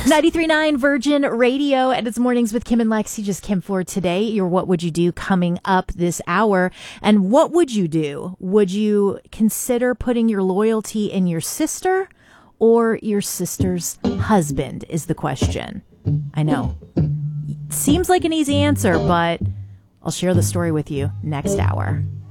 93.9 Virgin Radio, and it's Mornings with Kim and Lexi. Just Kim for today. Your What Would You Do coming up this hour. And what would you do? Would you consider putting your loyalty in your sister or your sister's husband is the question. I know. Seems like an easy answer, but I'll share the story with you next hour.